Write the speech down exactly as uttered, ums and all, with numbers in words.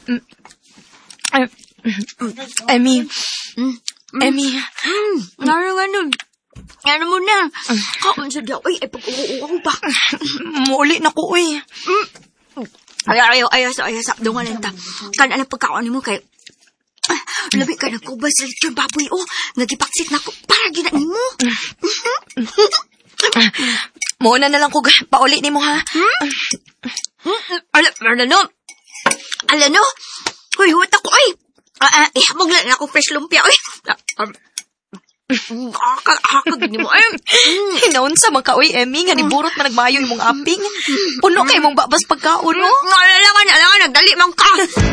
Emmy. Mm. Emmy. Mm. Ano nga nun? Ano mo na? Kaon sa daw. Ay, ay pag-uuwaw ba? Muli na ko, uy. Mm. Ayaw, ayaw, ayaw, ayaw, ayaw, sa dungan lang ta. Kan, alam pagkaon mo kay... Labi ka nagkubas sa lechon baboy, oh. Nagipaksit na ko. Para ginanin mo. Muna na lang ko, pauli ni mo, ha? Hmm? Alam, ano no? Alam no? Uy, huwat ako, ay. Ah, ah, ihamog lang ako fresh lumpia, uy. Kakagin mo, ay. Hinaon sa mga uy, Emmy, nga niburot man nagmayo yung mong aping. Puno kayo mong babas pagkaon, no? Alangan, alangan, nagdali man ka.